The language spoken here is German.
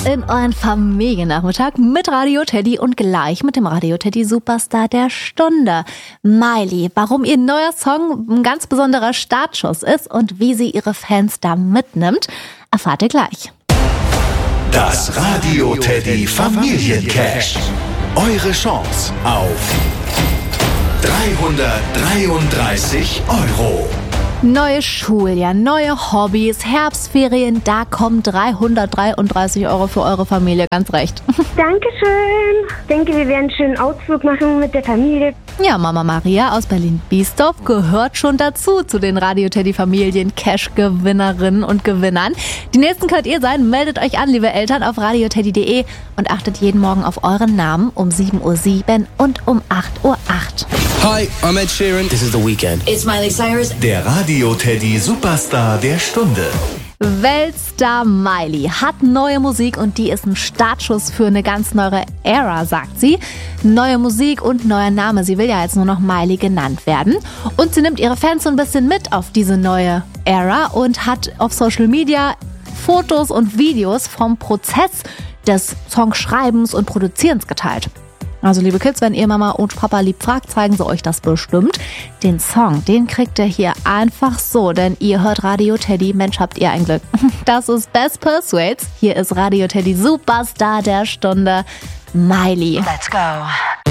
in euren Familiennachmittag mit Radio Teddy und gleich mit dem Radio Teddy Superstar der Stunde, Miley. Warum ihr neuer Song ein ganz besonderer Startschuss ist und wie sie ihre Fans da mitnimmt, erfahrt ihr gleich. Das Radio Teddy Familiencash. Eure Chance auf 333 €. Neues Schuljahr, neue Hobbys, Herbstferien, da kommen 333 € für eure Familie, ganz recht. Dankeschön. Ich denke, wir werden einen schönen Ausflug machen mit der Familie. Ja, Mama Maria aus Berlin-Biesdorf gehört schon dazu, zu den Radio Teddy Familien-Cash-Gewinnerinnen und Gewinnern. Die nächsten könnt ihr sein. Meldet euch an, liebe Eltern, auf radioteddy.de und achtet jeden Morgen auf euren Namen um 7:07 Uhr und um 8:08 Uhr. Hi, I'm Ed Sheeran. This is The Weeknd. It's Miley Cyrus. Der Radio Teddy Superstar der Stunde. Weltstar Miley hat neue Musik und die ist ein Startschuss für eine ganz neue Ära, sagt sie. Neue Musik und neuer Name. Sie will ja jetzt nur noch Miley genannt werden. Und sie nimmt ihre Fans so ein bisschen mit auf diese neue Ära und hat auf Social Media Fotos und Videos vom Prozess des Songschreibens und Produzierens geteilt. Also liebe Kids, wenn ihr Mama und Papa lieb fragt, zeigen sie euch das bestimmt. Den Song, den kriegt ihr hier einfach so, denn ihr hört Radio Teddy. Mensch, habt ihr ein Glück. Das ist Best Persuades. Hier ist Radio Teddy Superstar der Stunde, Miley. Let's go.